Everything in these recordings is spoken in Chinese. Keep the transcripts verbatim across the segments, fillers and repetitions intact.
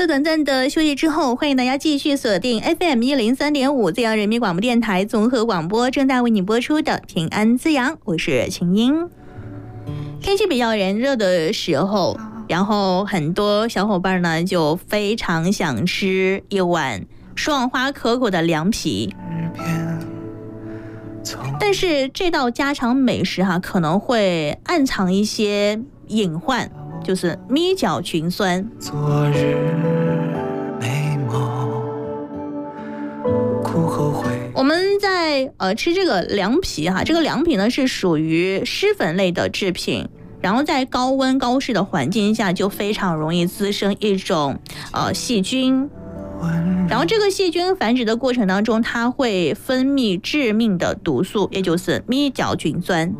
了短暂的休息之后，欢迎大家继续锁定 F M 一零三点五 滋阳人民广播电台综合广播，正在为你播出的平安滋阳，我是晴英。天气比较炎热的时候，然后很多小伙伴呢就非常想吃一碗爽滑可口的凉皮，但是这道家常美食哈、啊、可能会暗藏一些隐患，就是米角菌酸。 昨日美梦苦后悔。 我们在呃吃这个凉皮哈，这个凉皮呢是属于湿粉类的制品，然后在高温高湿的环境下就非常容易滋生一种呃细菌，然后这个细菌繁殖的过程当中，它会分泌致命的毒素，也就是米角菌酸。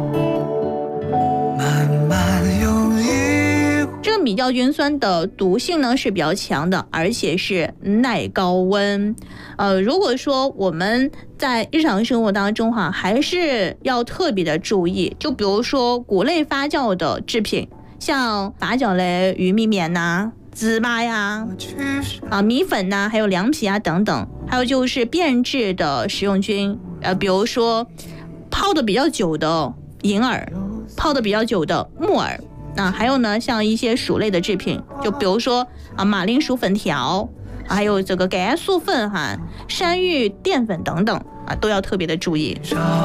慢慢用力。 这个米角菌酸的毒性呢是比较强的，而且是耐高温。呃，如果说我们在日常生活当中哈、啊，还是要特别的注意。就比如说谷类发酵的制品，像发酵类玉米面呐、啊、芝麻呀、啊米粉呐、啊，还有凉皮啊等等，还有就是变质的食用菌，呃，比如说泡的比较久的银耳，泡的比较久的木耳。那、啊、还有呢，像一些薯类的制品，就比如说啊马铃薯粉条，还有这个甘薯粉哈、山芋淀粉等等啊，都要特别的注意。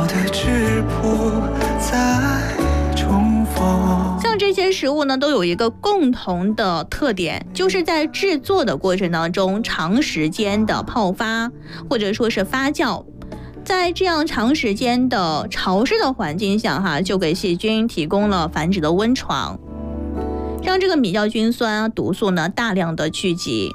像这些食物呢，都有一个共同的特点，就是在制作的过程当中，长时间的泡发或者说是发酵。在这样长时间的潮湿的环境下哈，就给细菌提供了繁殖的温床，让这个米角菌酸啊毒素呢大量的聚集。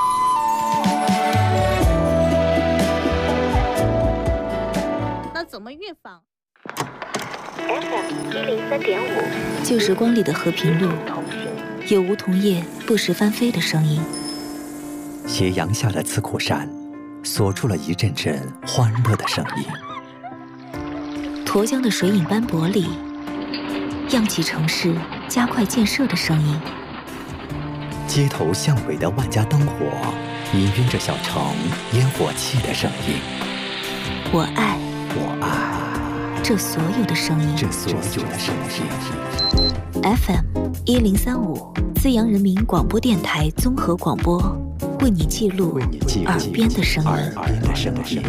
那怎么预防 ？F M 一零三点五， 旧时光里的和平路，有梧桐叶不时翻飞的声音。 斜阳下的刺口山，锁住了一阵阵欢乐的声音。 沱江的水影斑驳里，漾起城市加快建设的声音。 街头巷尾的万家灯火，氤氲着小城烟火气的声音。 我爱， 我爱这所有的声音， 这所有的声音。 F M 一零三五，滋阳人民广播电台综合广播，为你记录耳边的声音。 耳边的声音。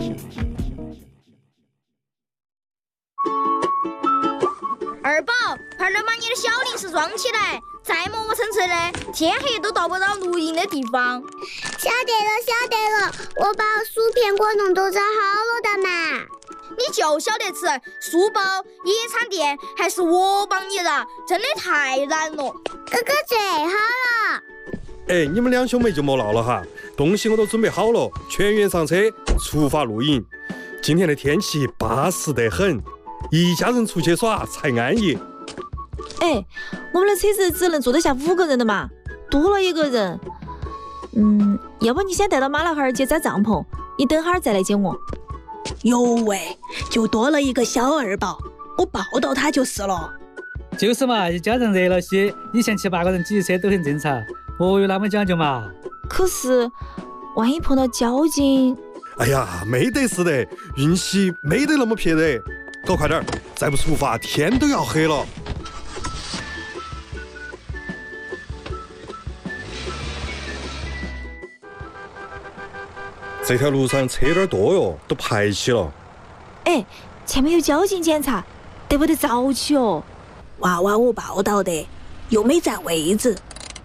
二宝，快点把你的小零食装起来，再磨磨蹭蹭的，天黑都到不到露营的地方。 晓得了，晓得了，我把薯片果冻都做好了的嘛。 你就晓得吃书包、野餐垫，还是我帮你的，真的太难了。 哥哥最好了。 哎，你们两兄妹就莫闹了哈，东西我都准备好了，全员上车，出发露营。今天的天气巴适得很，一家人出去耍才安逸。 哎，我们的车子只能坐得下五个人的嘛，多了一个人。嗯，要不你先带到马老汉儿去扎帐篷，你等会儿再来接我。 哟喂，就多了一个小二宝，我抱到他就是了。 就是嘛，一家人热闹些，以前七八个人挤车都很正常，何有那么讲究嘛？ 可是万一碰到交警…… 哎呀，没得事的，运气没得那么撇的，搞快点，再不出发天都要黑了。这条路上车有点多哟，都排起了。 哎，前面有交警检查，得不得早起哦？ 娃娃我报道的，又没占位置。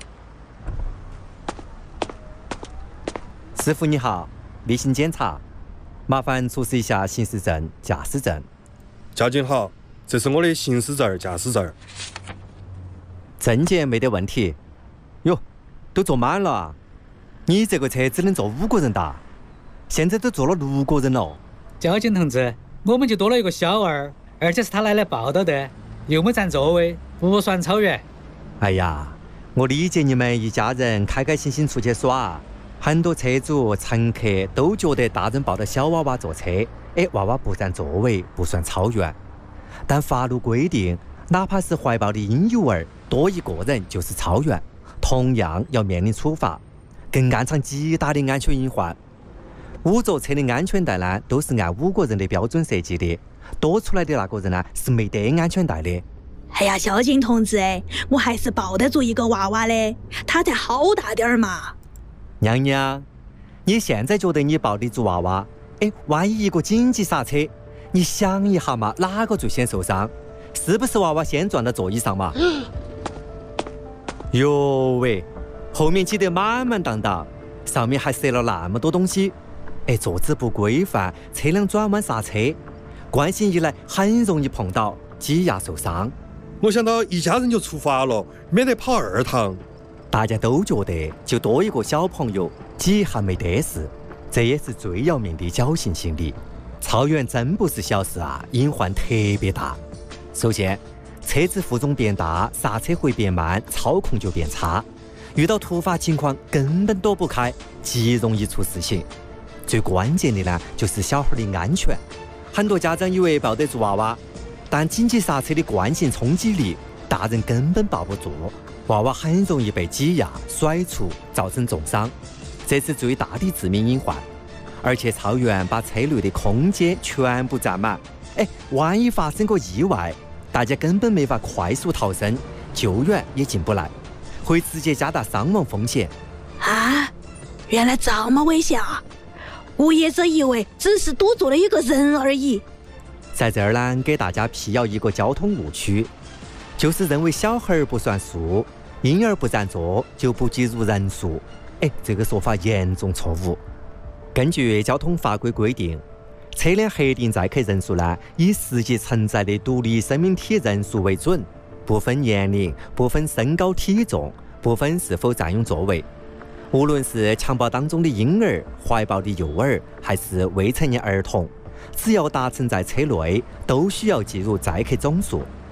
师傅你好，例行检查，麻烦出示一下行驶证、驾驶证。 交警好，这是我的行驶证、驾驶证。 证件没得问题。哟，都坐满了啊！你这个车只能坐五个人的。现在都坐了六个人了。 交警同志，我们就多了一个小儿，而且是他来来报道的，又没占座位，不算超越。 哎呀，我理解你们一家人开开心心出去耍，很多车主乘客都觉得大人抱着小娃娃坐车，哎，娃娃不占座位不算超越。但法律规定，哪怕是怀抱的婴幼儿多一个人就是超越， 同样要面临处罚，更暗藏极大的安全隐患。五座车的安全带呢，都是按五个人的标准设计的，多出来的那个人呢是没得安全带的。 哎呀，交警同志，我还是抱得住一个娃娃的，他才好大点儿嘛。 娘娘，你现在觉得你抱得住娃娃？哎，万一一个紧急刹车，你想一下嘛，哪个最先受伤？是不是娃娃先撞到座椅上嘛？哟喂，后面挤得满满当当，上面还塞了那么多东西。哎，坐姿不规范，车辆转弯刹车，惯性一来很容易碰到，挤压受伤。 我想到一家人就出发了，免得跑二趟。 大家都觉得就多一个小朋友，挤一下没得事，这也是最要命的侥幸心理。超员真不是小事啊，隐患特别大。首先，车子负重变大，刹车会变慢，操控就变差，遇到突发情况根本躲不开，极容易出事情。最关键的呢，就是小孩的安全。很多家长以为抱得住娃娃，但紧急刹车的惯性冲击力，大人根本抱不住，娃娃很容易被挤压、甩出，造成重伤，这是最大的致命隐患。而且超员把车内的空间全部占满，哎，万一发生个意外，大家根本没法快速逃生，救援也进不来，会直接加大伤亡风险。 啊，原来这么危险啊！我一直以为只是多坐了一个人而已。 在这儿呢，给大家辟谣一个交通误区，就是认为小孩不算数，婴儿不占座就不计入人数。哎，这个说法严重错误。根据交通法规规定，车辆核定载客人数呢，以实际承载的独立生命体人数为准，不分年龄，不分身高体重，不分是否占用座位。无论是襁褓当中的婴儿、怀抱的幼儿，还是未成年儿童，只要搭乘在车内，都需要计入载客总数。